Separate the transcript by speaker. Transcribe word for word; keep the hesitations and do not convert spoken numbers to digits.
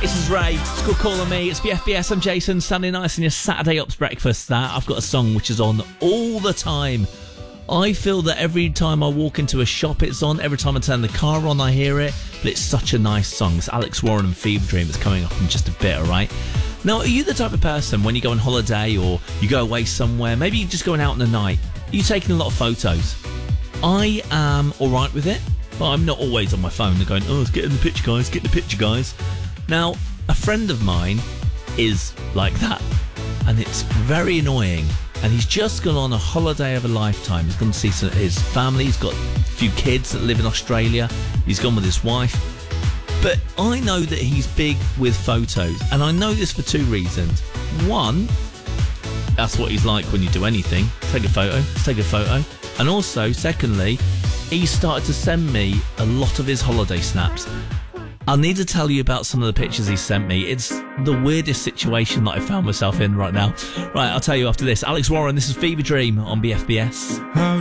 Speaker 1: This is Ray. It's called Calling Me. It's B F B S. I'm Jason. Sunday nights in your Saturday Ops breakfast. That I've got a song which is on all the time. I feel that every time I walk into a shop, it's on. Every time I turn the car on, I hear it. But it's such a nice song. It's Alex Warren and Fever Dream. It's coming up in just a bit, all right? Now, are you the type of person when you go on holiday or you go away somewhere, maybe you're just going out in the night, are you taking a lot of photos? I am all right with it, but I'm not always on my phone. They're going, oh, let's get in the picture, guys. Get in the picture, guys. Now, a friend of mine is like that, and it's very annoying. And he's just gone on a holiday of a lifetime. He's gone to see some, his family. He's got a few kids that live in Australia. He's gone with his wife. But I know that he's big with photos, and I know this for two reasons. One, that's what he's like when you do anything. Take a photo. Let's take a photo. And also, secondly, he started to send me a lot of his holiday snaps. I need to tell you about some of the pictures he sent me. It's the weirdest situation that I found myself in right now. Right, I'll tell you after this. Alex Warren, this is Fever Dream on B F B S.
Speaker 2: How